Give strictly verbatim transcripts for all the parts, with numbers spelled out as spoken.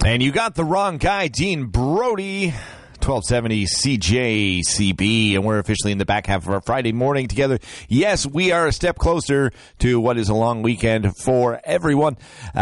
And you got the wrong guy, Dean Brody. twelve seventy C J C B, and we're officially in the back half of our Friday morning together. Yes, we are a step closer to what is a long weekend for everyone.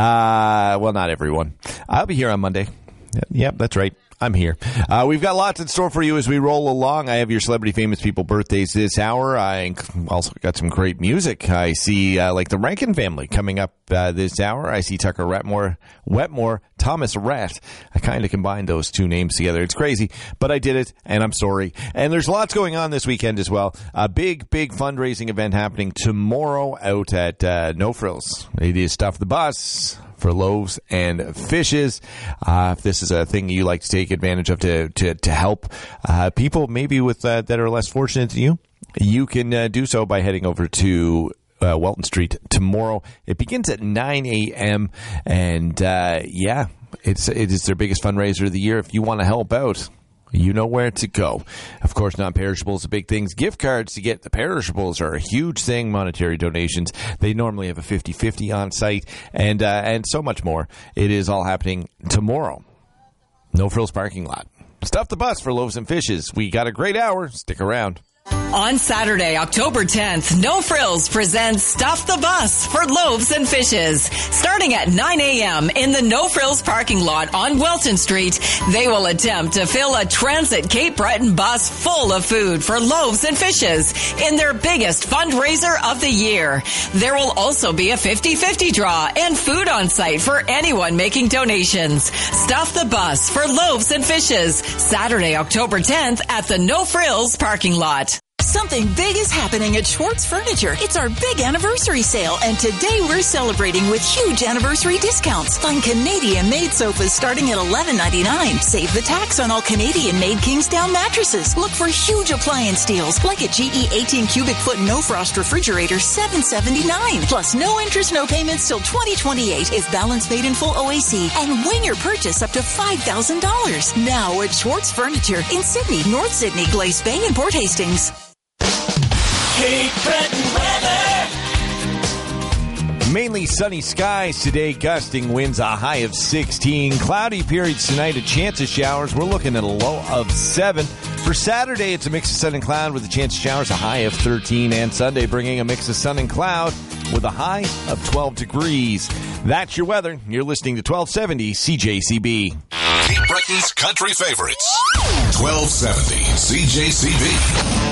Uh, well, not everyone. I'll be here on Monday. Yep, that's right. I'm here. Uh, we've got lots in store for you as we roll along. I have your celebrity famous people birthdays this hour. I also got some great music. I see uh, like the Rankin family coming up uh, this hour. I see Tucker Wetmore, Wetmore, Thomas Rhett. I kind of combined those two names together. It's crazy, but I did it, and I'm sorry. And there's lots going on this weekend as well. A big, big fundraising event happening tomorrow out at uh, No Frills. It is Stuff the Bus for loaves and fishes. Uh, if this is a thing you like to take advantage of to to, to help uh, people maybe with uh, that are less fortunate than you, you can uh, do so by heading over to uh, Welton Street tomorrow. It begins at nine a.m. and uh, yeah, it's it is their biggest fundraiser of the year. If you want to help out, you know where to go. Of course, non-perishables are big things. Gift cards to get the perishables are a huge thing. Monetary donations, they normally have a fifty-fifty on site, and uh, and so much more. It is all happening tomorrow. No Frills parking lot. Stuff the Bus for loaves and fishes. We got a great hour. Stick around. On Saturday, October tenth, No Frills presents Stuff the Bus for Loaves and Fishes. Starting at nine a.m. in the No Frills parking lot on Welton Street, they will attempt to fill a Transit Cape Breton bus full of food for loaves and fishes in their biggest fundraiser of the year. There will also be a fifty-fifty draw and food on site for anyone making donations. Stuff the Bus for Loaves and Fishes, Saturday, October tenth at the No Frills parking lot. Something big is happening at Schwartz Furniture. It's our big anniversary sale, and today we're celebrating with huge anniversary discounts. Find Canadian-made sofas starting at eleven ninety-nine. Save the tax on all Canadian-made Kingsdown mattresses. Look for huge appliance deals, like a G E eighteen cubic foot no-frost refrigerator, seven seventy-nine. Plus, no interest, no payments till twenty twenty-eight if balance paid in full O A C. And win your purchase up to five thousand dollars. Now at Schwartz Furniture in Sydney, North Sydney, Glace Bay, and Port Hastings. Cape Breton weather. Mainly sunny skies today, gusting winds a high of sixteen. Cloudy periods tonight, a chance of showers. We're looking at a low of seven. For Saturday, it's a mix of sun and cloud with a chance of showers, a high of thirteen. And Sunday, bringing a mix of sun and cloud with a high of twelve degrees. That's your weather. You're listening to twelve seventy C J C B. Cape Breton's country favorites. twelve seventy C J C B.